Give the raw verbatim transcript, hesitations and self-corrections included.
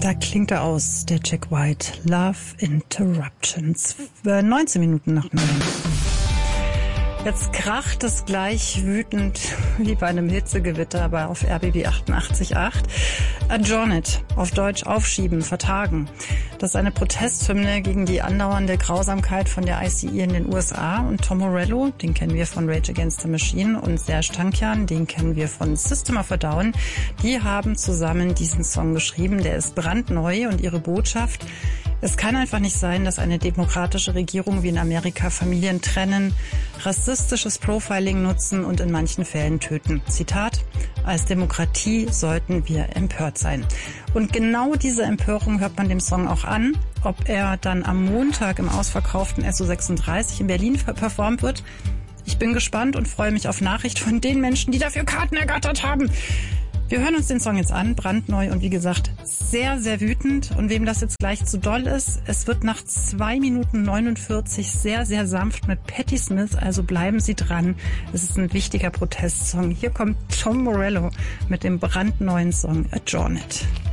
Da klingt er aus, der Jack White. Love Interruptions. neunzehn Minuten nach neun. Jetzt kracht es gleich wütend wie bei einem Hitzegewitter, aber auf R B B achtundachtzig Komma acht. Adjourn it, auf Deutsch aufschieben, vertagen. Das ist eine Protesthymne gegen die andauernde Grausamkeit von der I C E in den U S A. Und Tom Morello, den kennen wir von Rage Against the Machine, und Serj Tankian, den kennen wir von System of a Down, die haben zusammen diesen Song geschrieben. Der ist brandneu und ihre Botschaft: Es kann einfach nicht sein, dass eine demokratische Regierung wie in Amerika Familien trennen, rassistisches Profiling nutzen und in manchen Fällen töten. Zitat: Als Demokratie sollten wir empört sein. Und genau diese Empörung hört man dem Song auch an. Ob er dann am Montag im ausverkauften S O sechsunddreißig in Berlin performt wird, ich bin gespannt und freue mich auf Nachricht von den Menschen, die dafür Karten ergattert haben. Wir hören uns den Song jetzt an, brandneu und wie gesagt sehr, sehr wütend. Und wem das jetzt gleich zu doll ist, es wird nach zwei Minuten neunundvierzig sehr, sehr sanft mit Patti Smith, also bleiben Sie dran. Es ist ein wichtiger Protestsong. Hier kommt Tom Morello mit dem brandneuen Song Adjourn It.